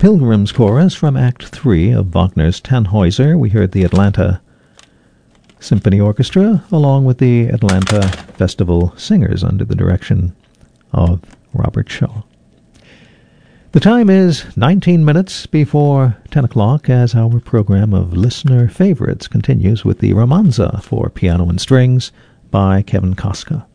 Pilgrim's Chorus from Act 3 of Wagner's Tannhäuser. We heard the Atlanta Symphony Orchestra along with the Atlanta Festival Singers under the direction of Robert Shaw. The time is 19 minutes before 10 o'clock as our program of listener favorites continues with the Romanza for piano and strings by Kevin Koska.